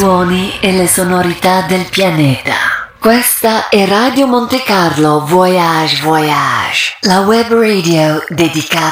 suoni e le sonorità del pianeta. Questa è Radio Monte Carlo Voyage Voyage, la web radio dedicata